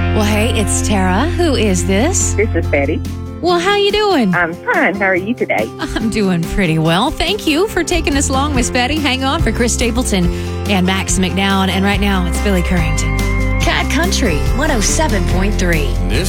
Well, hey, it's Tara. Who is this? This is Betty. Well, how you doing? I'm fine. How are you today? I'm doing pretty well. Thank you for taking us along, Miss Betty. Hang on for Chris Stapleton and Max McDowell. And right now, it's Billy Currington. Cat Country 107.3. This